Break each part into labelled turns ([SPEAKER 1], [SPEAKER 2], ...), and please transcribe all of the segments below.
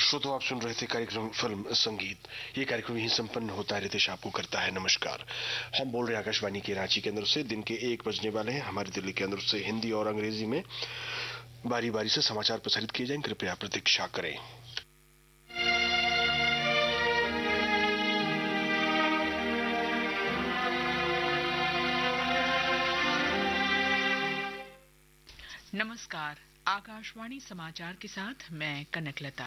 [SPEAKER 1] श्रोताओं, आप सुन रहे थे कार्यक्रम फिल्म संगीत। ये कार्यक्रम यहीं संपन्न होता है। रितेश आपको करता है नमस्कार। हम बोल रहे हैं आकाशवाणी के रांची केंद्र से। दिन के 1 बजने वाले हैं। हमारे दिल्ली केंद्र से हिंदी और अंग्रेजी में बारी बारी से समाचार प्रसारित किए जाएंगे। कृपया प्रतीक्षा करें।
[SPEAKER 2] नमस्कार। आकाशवाणी समाचार के साथ मैं कनकलता।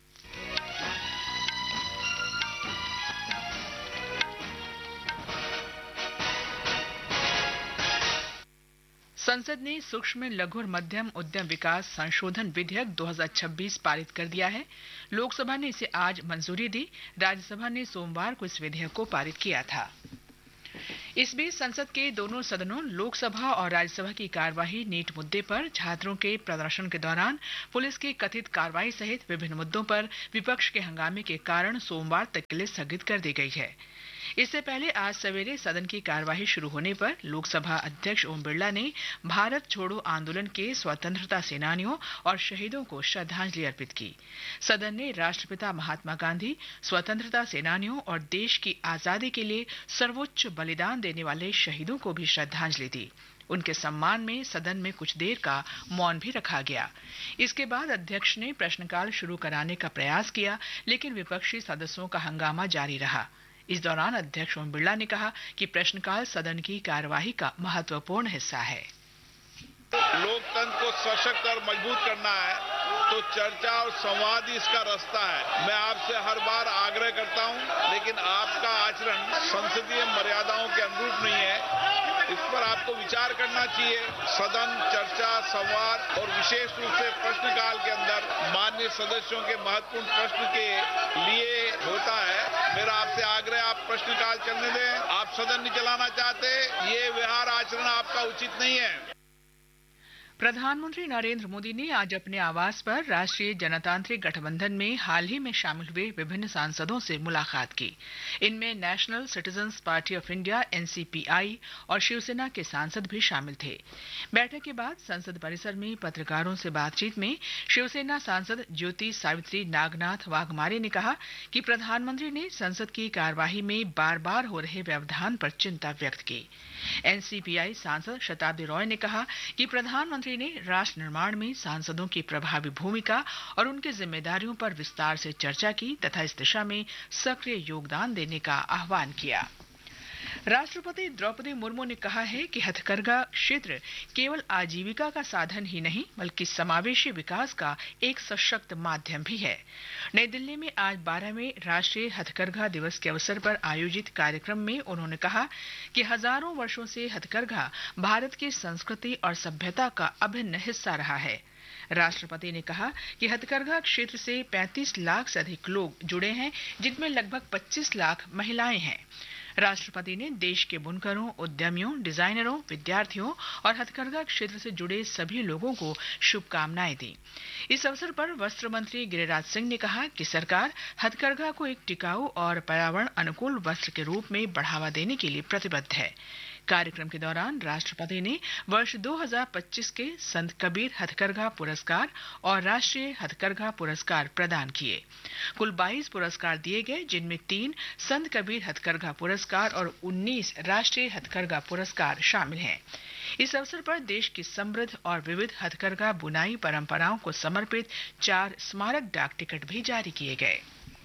[SPEAKER 2] संसद ने सूक्ष्म, लघु और मध्यम उद्यम विकास संशोधन विधेयक 2026 पारित कर दिया है। लोकसभा ने इसे आज मंजूरी दी। राज्यसभा ने सोमवार को इस विधेयक को पारित किया था। इस बीच संसद के दोनों सदनों, लोकसभा और राज्यसभा की कार्यवाही नीट मुद्दे पर, छात्रों के प्रदर्शन के दौरान पुलिस की कथित कार्रवाई सहित विभिन्न मुद्दों पर विपक्ष के हंगामे के कारण सोमवार तक के लिए स्थगित कर दी गई है। इससे पहले आज सवेरे सदन की कार्यवाही शुरू होने पर लोकसभा अध्यक्ष ओम बिरला ने भारत छोड़ो आंदोलन के स्वतंत्रता सेनानियों और शहीदों को श्रद्धांजलि अर्पित की। सदन ने राष्ट्रपिता महात्मा गांधी, स्वतंत्रता सेनानियों और देश की आजादी के लिए सर्वोच्च बलिदान देने वाले शहीदों को भी श्रद्धांजलि दी। उनके सम्मान में सदन में कुछ देर का मौन भी रखा गया। इसके बाद अध्यक्ष ने प्रश्नकाल शुरू कराने का प्रयास किया, लेकिन विपक्षी सदस्यों का हंगामा जारी रहा। इस दौरान अध्यक्ष ओम बिरला ने कहा कि प्रश्नकाल सदन की कार्यवाही का महत्वपूर्ण हिस्सा है।
[SPEAKER 3] लोकतंत्र को सशक्त और मजबूत करना है तो चर्चा और संवाद ही इसका रास्ता है। मैं आपसे हर बार आग्रह करता हूं, लेकिन आपका आचरण संसदीय मर्यादाओं के अनुरूप नहीं है। इस पर आपको विचार करना चाहिए। सदन चर्चा, संवाद और विशेष रूप से प्रश्नकाल के अंदर माननीय सदस्यों के महत्वपूर्ण प्रश्न के लिए होता है। मेरा आपसे आग्रह, आप प्रश्नकाल चलने दें। आप सदन नहीं चलाना चाहते, ये व्यवहार आचरण आपका उचित नहीं है।
[SPEAKER 2] प्रधानमंत्री नरेंद्र मोदी ने आज अपने आवास पर राष्ट्रीय जनतांत्रिक गठबंधन में हाल ही में शामिल हुए विभिन्न सांसदों से मुलाकात की। इनमें national citizens party of India (NCPI) और शिवसेना के सांसद भी शामिल थे। बैठक के बाद संसद परिसर में पत्रकारों से बातचीत में शिवसेना सांसद ज्योति सावित्री नागनाथ वाघमारे ने कहा कि प्रधानमंत्री ने संसद की कार्यवाही में बार बार हो रहे व्यवधान पर चिंता व्यक्त की। NCPI सांसद शताब्दी रॉय ने कहा कि प्रधानमंत्री ने राष्ट्र निर्माण में सांसदों की प्रभावी भूमिका और उनकी जिम्मेदारियों पर विस्तार से चर्चा की तथा इस दिशा में सक्रिय योगदान देने का आह्वान किया। राष्ट्रपति द्रौपदी मुर्मू ने कहा है कि हथकरघा क्षेत्र केवल आजीविका का साधन ही नहीं, बल्कि समावेशी विकास का एक सशक्त माध्यम भी है। नई दिल्ली में आज 12वें राष्ट्रीय हथकरघा दिवस के अवसर पर आयोजित कार्यक्रम में उन्होंने कहा कि हजारों वर्षों से हथकरघा भारत की संस्कृति और सभ्यता का अभिन्न हिस्सा रहा है। राष्ट्रपति ने कहा कि हथकरघा क्षेत्र से 35 लाख से अधिक लोग जुड़े हैं, जिनमें लगभग 25 लाख महिलाएं हैं। राष्ट्रपति ने देश के बुनकरों, उद्यमियों, डिजाइनरों, विद्यार्थियों और हथकरघा क्षेत्र से जुड़े सभी लोगों को शुभकामनाएं दी। इस अवसर पर वस्त्र मंत्री गिरिराज सिंह ने कहा कि सरकार हथकरघा को एक टिकाऊ और पर्यावरण अनुकूल वस्त्र के रूप में बढ़ावा देने के लिए प्रतिबद्ध है। कार्यक्रम के दौरान राष्ट्रपति ने वर्ष 2025 के संत कबीर हथकरघा पुरस्कार और राष्ट्रीय हथकरघा पुरस्कार प्रदान किए। कुल 22 पुरस्कार दिए गए, जिनमें 3 संत कबीर हथकरघा पुरस्कार और 19 राष्ट्रीय हथकरघा पुरस्कार शामिल हैं। इस अवसर पर देश की समृद्ध और विविध हथकरघा बुनाई परंपराओं को समर्पित 4 स्मारक डाक टिकट भी जारी किए गए।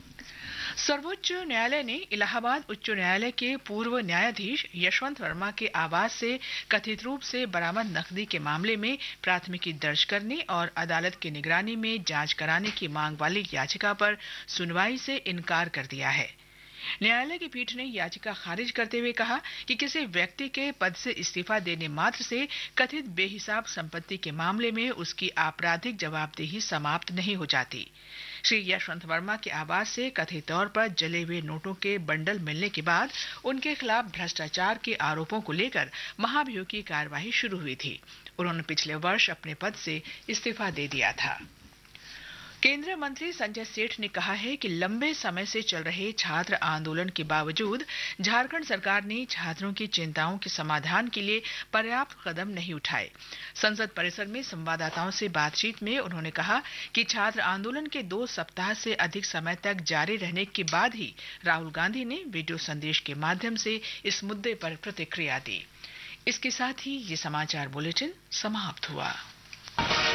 [SPEAKER 2] सर्वोच्च न्यायालय ने इलाहाबाद उच्च न्यायालय के पूर्व न्यायाधीश यशवंत वर्मा के आवास से कथित रूप से बरामद नकदी के मामले में प्राथमिकी दर्ज करने और अदालत की निगरानी में जांच कराने की मांग वाली याचिका पर सुनवाई से इनकार कर दिया है। न्यायालय की पीठ ने याचिका खारिज करते हुए कहा कि किसी व्यक्ति के पद से इस्तीफा देने मात्र से कथित बेहिसाब संपत्ति के मामले में उसकी आपराधिक जवाबदेही समाप्त नहीं हो जाती। श्री यशवंत वर्मा के आवास से कथित तौर पर जले हुए नोटों के बंडल मिलने के बाद उनके खिलाफ भ्रष्टाचार के आरोपों को लेकर महाभियोग की कार्यवाही शुरू हुई थी। उन्होंने पिछले वर्ष अपने पद से इस्तीफा दे दिया था। केंद्रीय मंत्री संजय सेठ ने कहा है कि लंबे समय से चल रहे छात्र आंदोलन के बावजूद झारखंड सरकार ने छात्रों की चिंताओं के समाधान के लिए पर्याप्त कदम नहीं उठाए। संसद परिसर में संवाददाताओं से बातचीत में उन्होंने कहा कि छात्र आंदोलन के 2 सप्ताह से अधिक समय तक जारी रहने के बाद ही राहुल गांधी ने वीडियो संदेश के माध्यम से इस मुद्दे पर प्रतिक्रिया दी। इसके साथ ही ये समाचार बुलेटिन समाप्त हुआ।